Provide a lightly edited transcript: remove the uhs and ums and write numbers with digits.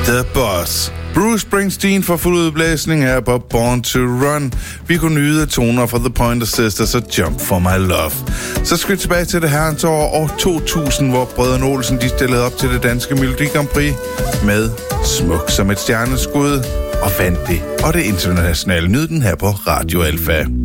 The Boss. Bruce Springsteen for fuld udblæsning her på Born to Run. Vi kunne nyde toner fra The Pointer Sisters og Jump for My Love. Så skal vi tilbage til det herrens år 2000, hvor brødrene Olsen de stillede op til det danske Melodi Grand Prix med Smuk som et stjerneskud og vandt det. Og det internationale nyden her på Radio Alfa.